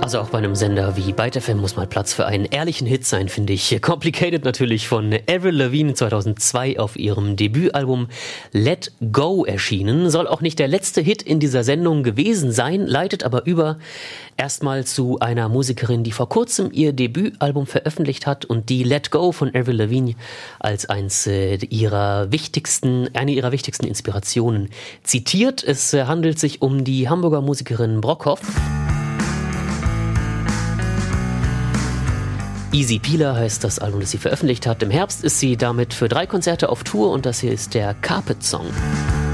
Also auch bei einem Sender wie Byte FM muss mal Platz für einen ehrlichen Hit sein, finde ich. Complicated natürlich von Avril Lavigne 2002 auf ihrem Debütalbum Let Go erschienen. Soll auch nicht der letzte Hit in dieser Sendung gewesen sein, leitet aber über erstmal zu einer Musikerin, die vor kurzem ihr Debütalbum veröffentlicht hat und die Let Go von Avril Lavigne als eine ihrer wichtigsten Inspirationen zitiert. Es handelt sich um die Hamburger Musikerin Brockhoff. Easy Peeler heißt das Album, das sie veröffentlicht hat. Im Herbst ist sie damit für 3 Konzerte auf Tour und das hier ist der Carpet Song.